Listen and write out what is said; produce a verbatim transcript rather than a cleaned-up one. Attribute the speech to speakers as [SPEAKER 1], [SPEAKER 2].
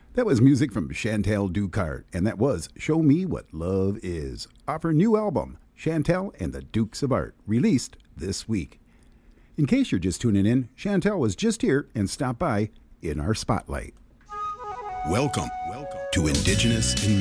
[SPEAKER 1] That was music from Chantal Ducart, and that was Show Me What Love Is, off her new album, Chantal and the Dukes of Art, released this week. In case you're just tuning in, Chantal was just here and stopped by in our spotlight.
[SPEAKER 2] Welcome, welcome to Indigenous in